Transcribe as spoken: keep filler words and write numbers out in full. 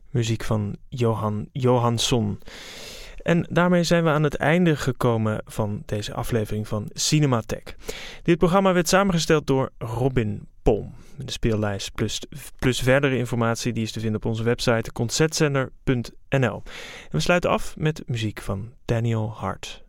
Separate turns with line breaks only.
Muziek van Johan Johansson. En daarmee zijn we aan het einde gekomen van deze aflevering van Cinematheek. Dit programma werd samengesteld door Robin Palm. De speellijst plus, plus verdere informatie die is te vinden op onze website concertzender punt n l. En we sluiten af met muziek van Daniel Hart.